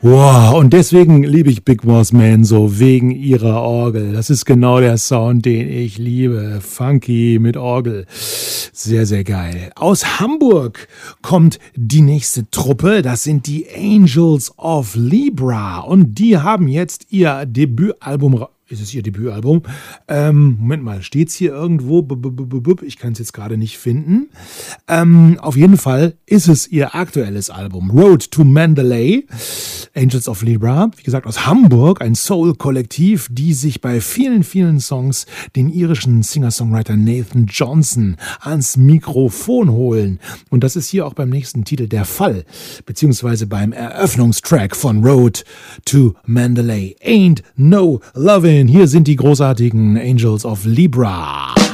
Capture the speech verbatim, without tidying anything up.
Wow, und deswegen liebe ich Big Boss Man so, wegen ihrer Orgel. Das ist genau der Sound, den ich liebe. Funky mit Orgel. Sehr, sehr geil. Aus Hamburg kommt die nächste Truppe. Das sind die Angels of Libra. Und die haben jetzt ihr Debütalbum ra- Ist es ihr Debütalbum? Ähm, Moment mal, steht's hier irgendwo? B -b -b -b ich kann es jetzt gerade nicht finden. Ähm, auf jeden Fall ist es ihr aktuelles Album. Road to Mandalay. Angels of Libra, wie gesagt aus Hamburg, ein Soul-Kollektiv, die sich bei vielen, vielen Songs den irischen Singer-Songwriter Nathan Johnson ans Mikrofon holen. Und das ist hier auch beim nächsten Titel der Fall, beziehungsweise beim Eröffnungstrack von Road to Mandalay. Ain't No Lovin'. Hier sind die großartigen Angels of Libra.